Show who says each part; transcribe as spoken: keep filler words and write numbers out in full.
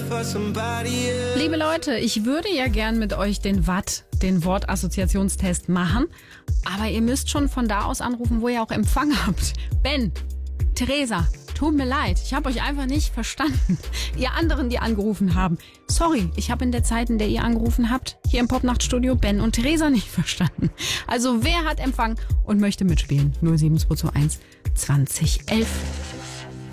Speaker 1: Liebe Leute, ich würde ja gern mit euch den W A T, den Wortassoziationstest machen, aber ihr müsst schon von da aus anrufen, wo ihr auch Empfang habt. Ben, Theresa, tut mir leid, ich habe euch einfach nicht verstanden. Ihr anderen, die angerufen haben, sorry, ich habe in der Zeit, in der ihr angerufen habt, hier im Popnachtstudio Ben und Theresa nicht verstanden. Also wer hat Empfang und möchte mitspielen? null sieben zwei zwei eins zwanzig elf.